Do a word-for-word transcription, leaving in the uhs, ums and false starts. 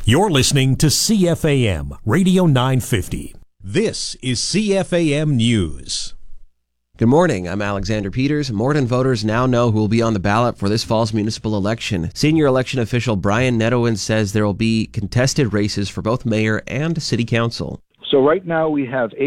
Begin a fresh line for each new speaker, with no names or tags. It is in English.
You're listening to C F A M Radio nine fifty. This is C F A M News.
Good morning, I'm Alexander Peters. Morden voters now know who will be on the ballot for this fall's municipal election. Senior election official Brian Nedowin says there will be contested races for both mayor and city council.
So right now we have